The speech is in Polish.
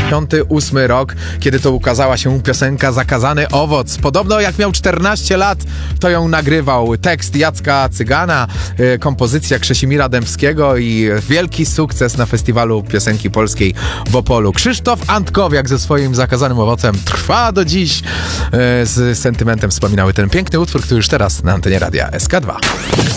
98 rok, kiedy to ukazała się piosenka Zakazany owoc. Podobno jak miał 14 lat, to ją nagrywał. Tekst Jacka Cygana, kompozycja Krzesimira Dębskiego i wielki sukces na festiwalu piosenki polskiej w Opolu. Krzysztof Antkowiak ze swoim Zakazanym owocem trwa do dziś. Z sentymentem wspominały ten piękny utwór, który już teraz na antenie radia SK2.